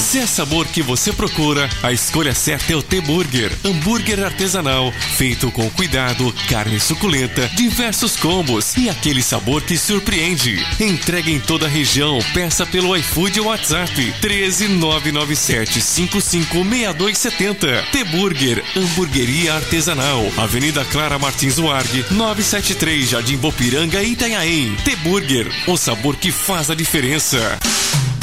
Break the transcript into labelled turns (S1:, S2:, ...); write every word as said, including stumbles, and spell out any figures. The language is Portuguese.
S1: Se é sabor que você procura, a escolha certa é o T-Burger. Hambúrguer artesanal, feito com cuidado, carne suculenta, diversos combos e aquele sabor que surpreende. Entrega em toda a região, peça pelo iFood ou WhatsApp treze nove nove sete cinco cinco seis dois sete zero. T-Burger, hamburgueria artesanal, Avenida Clara Martins Uargue, novecentos e setenta e três, Jardim Bopiranga, Itanhaém. T-Burger, o sabor que faz a diferença.